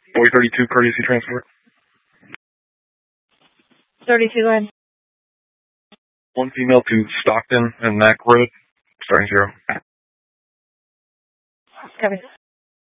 Boy 32, courtesy transport. 32, go ahead. One female to Stockton and Mack Road, starting 0. Copy.